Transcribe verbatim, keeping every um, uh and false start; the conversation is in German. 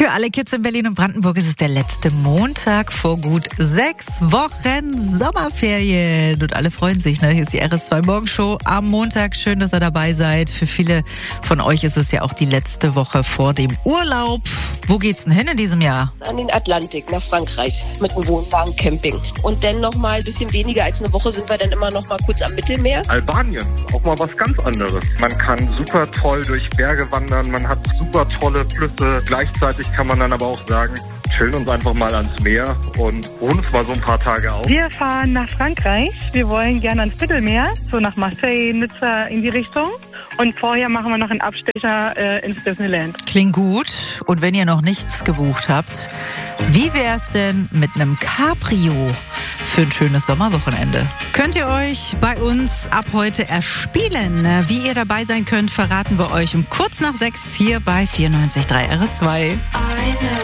Für alle Kids in Berlin und Brandenburg ist es der letzte Montag vor gut sechs Wochen Sommerferien. Und alle freuen sich, ne? Hier ist die R S zwei Morgenshow am Montag. Schön, dass ihr dabei seid. Für viele von euch ist es ja auch die letzte Woche vor dem Urlaub. Wo geht's denn hin in diesem Jahr? An den Atlantik, nach Frankreich, mit einem Wohnwagen-Camping. Und dann noch mal ein bisschen weniger als eine Woche sind wir dann immer noch mal kurz am Mittelmeer. Albanien, auch mal was ganz anderes. Man kann super toll durch Berge wandern, man hat super tolle Flüsse. Gleichzeitig kann man dann aber auch sagen, chillen uns einfach mal ans Meer und ruhen uns mal so ein paar Tage auf. Wir fahren nach Frankreich. Wir wollen gerne ans Mittelmeer, so nach Marseille, Nizza in die Richtung. Und vorher machen wir noch einen Abstecher äh, ins Disneyland. Klingt gut. Und wenn ihr noch nichts gebucht habt, wie wär's denn mit einem Cabrio für ein schönes Sommerwochenende? Könnt ihr euch bei uns ab heute erspielen? Wie ihr dabei sein könnt, verraten wir euch um kurz nach sechs hier bei vierundneunzig Komma drei R S zwei.